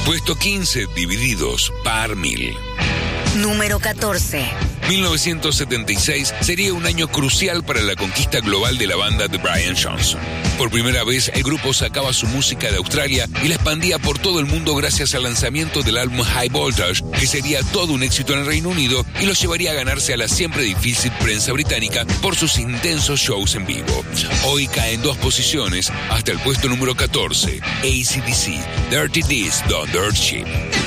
Puesto 15, Divididos, par 1000. Número 14. 1976 sería un año crucial para la conquista global de la banda de Brian Johnson. Por primera vez, el grupo sacaba su música de Australia y la expandía por todo el mundo gracias al lanzamiento del álbum High Voltage, que sería todo un éxito en el Reino Unido y lo llevaría a ganarse a la siempre difícil prensa británica por sus intensos shows en vivo. Hoy cae en 2 posiciones hasta el puesto número 14, AC/DC, Dirty Deeds Done Dirt Cheap.